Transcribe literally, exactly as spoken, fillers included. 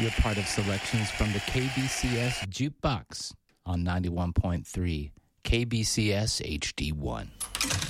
You're part of selections from the K B C S Jukebox on ninety-one point three K B C S H D one.